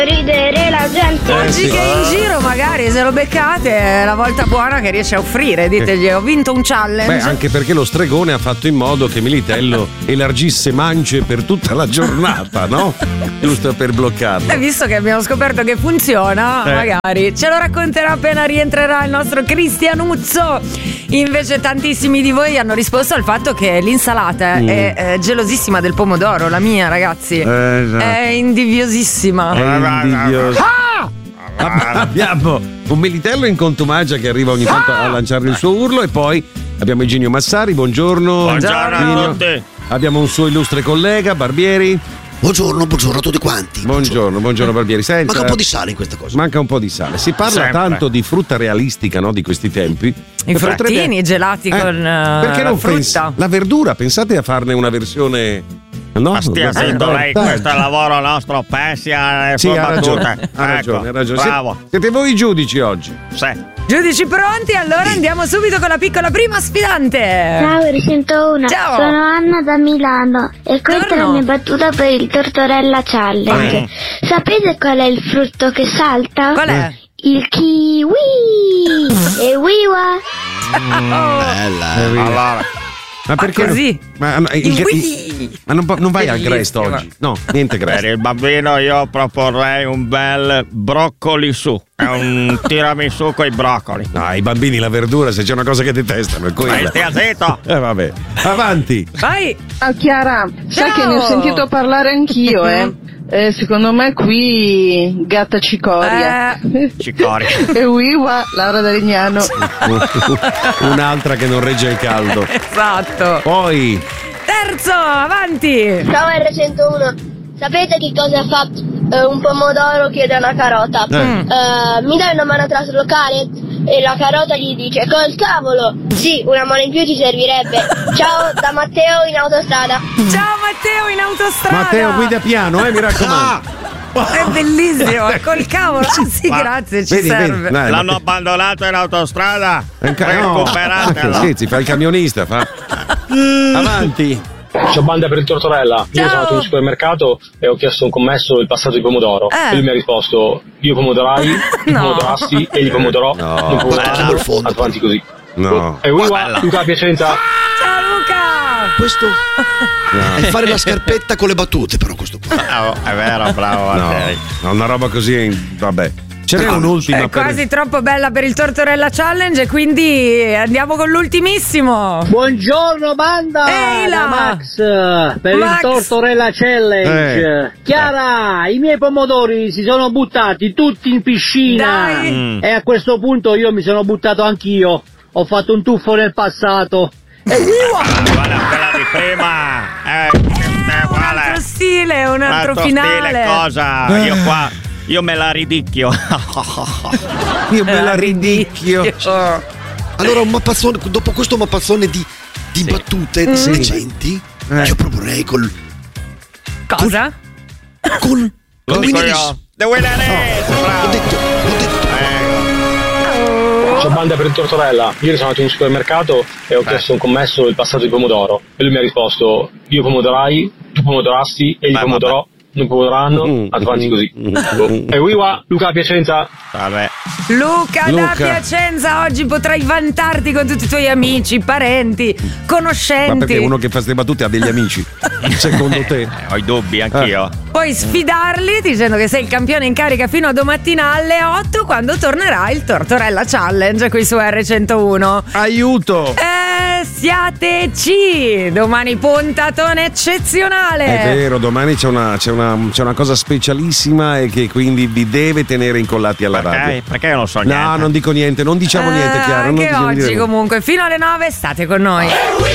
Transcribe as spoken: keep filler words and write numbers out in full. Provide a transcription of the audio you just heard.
ridere la gente. Oggi sì. che è in giro magari se lo beccate è la volta buona che riesce a offrire. Ditegli ho vinto un challenge. Beh, anche perché lo stregone ha fatto in modo che Militello elargisse mance per tutta la giornata, no? Giusto per bloccarlo. E visto che abbiamo scoperto che funziona, Eh. magari ce lo racconterà appena rientrerà il nostro Cristianuzzo. Invece tantissimi di voi hanno risposto al fatto che l'insalata Mm. è eh, gelosissima del pomodoro, la mia ragazzi. Eh, già. È invidiosissima. È invidioso. Abbiamo un Militello in contumacia che arriva ogni tanto a lanciare il suo urlo, e poi abbiamo Eugenio Massari, buongiorno. Buongiorno a Eugenio. tutti. Abbiamo un suo illustre collega, Barbieri. Buongiorno, buongiorno a tutti quanti. Buongiorno, buongiorno Barbieri. Senta, Manca un po' di sale in questa cosa. Manca un po' di sale. Si parla Sempre. tanto di frutta realistica, no, di questi tempi. I Potrebbe- fruttini, i gelati Eh, con eh, perché la non frutta. pensa- la verdura, pensate a farne una versione. No, Ma stia Eh, zitto dai, lei, dai. questo è il lavoro nostro, pensi alle Sì, sue ha ragione, battute. ha ragione, ha ragione. Bravo. Siete, siete voi i giudici oggi. Sì. Giudici pronti? Allora andiamo subito con la piccola prima sfidante. Ciao, centouno. Ciao. Sono Anna da Milano e questa è la Buongiorno. mia battuta per il Tortorella Challenge. Eh. Sapete qual è il frutto che salta? Qual è? Il kiwi. E wiwa. Bella, eh. Allora, Ma perché? così? Ma, ma, il- Il il- wii. ma non, non vai al Bellissimo. Grest oggi? No, niente per Grest. il bambino io proporrei un bel broccoli su. È un tiramisù con i broccoli. No, i bambini la verdura, se c'è una cosa che detestano è Ma quella. stia zitto. Eh vabbè. Avanti. Vai. Ah, Chiara, sai Ciao. che ne ho sentito parlare anch'io, eh? Eh, secondo me qui gatta cicoria. Eh, Cicoria. E Wiwa, Laura da Legnano. Un'altra che non regge il caldo. esatto. Poi Terzo, avanti. Ciao R centouno. Sapete che cosa fa eh, un pomodoro chiede a una carota? Eh. Eh, mi dai una mano a traslocare? E la carota gli dice: col cavolo! Sì, una mano in più ci servirebbe. Ciao da Matteo in autostrada. Ciao Matteo in autostrada. Matteo guida piano, eh, mi raccomando. È bellissimo, è col cavolo. Ah, sì, Ma- grazie, ci Vedi, serve. vedi, dai, L'hanno Matteo. abbandonato in autostrada. È un ca- no. Recuperatelo. Ah, che scherzi, fa il camionista, fa. Avanti. Ciao banda per il Tortorella, io Ciao. sono andato in un supermercato e ho chiesto a un commesso il passaggio di pomodoro Eh. e lui mi ha risposto io pomodorai, tu No. pomodorassi e gli pomodorò, No. non pomodorò, Tocchiamo il fondo. andiamo avanti così. No. E Wiwa, Luca Piacenza. Ciao Luca. Questo è fare la scarpetta con le battute, però questo qua. Bravo, è vero, bravo. No, Mattei. no, una roba così, vabbè. Ce n'è un'ultima È per- quasi troppo bella per il Tortorella Challenge, quindi andiamo con l'ultimissimo. Buongiorno banda Ehi là. da Max per Max. il Tortorella Challenge. Eh. Chiara, i miei pomodori si sono buttati tutti in piscina. Dai. Mm. E a questo punto io mi sono buttato anch'io. Ho fatto un tuffo nel passato. E Guarda quella di prima. Eh, Eh, è un uguale. altro stile, un altro Altro finale. stile, cosa? Io qua, io me la ridicchio. Io me la ridicchio. Allora, un mappazzone, dopo questo mappazzone di, di battute decenti, Eh. io proporrei col. Cosa? col. Lo col dico Winner io. is. The winner is. L'ho Bravo. detto, l'ho detto. Ciao banda per il Tortorella, ieri sono andato in un supermercato e ho chiesto a un commesso il passaggio di pomodoro e lui mi ha risposto io pomodorai, tu pomodorassi e gli Beh, pomodorò, non pomodoranno, Mm. andiamo avanti così. E Wiwa, Luca Piacenza. Vabbè. Luca, Luca. da Piacenza, oggi potrai vantarti con tutti i tuoi amici, parenti, conoscenti. Ma perché uno che fa queste battute ha degli amici? Secondo te? Eh, ho i dubbi anch'io. Puoi sfidarli dicendo che sei il campione in carica fino a domattina alle otto, quando tornerà il Tortorella Challenge qui su R centouno. Aiuto! Eh, siateci! Domani puntatone eccezionale! È vero, domani c'è una, c'è, una, c'è una cosa specialissima e che quindi vi deve tenere incollati alla radio. Perché? Perché io non so No, niente. non dico niente, non diciamo niente, Eh, Chiara. non anche diciamo oggi niente. comunque fino alle nove state con noi.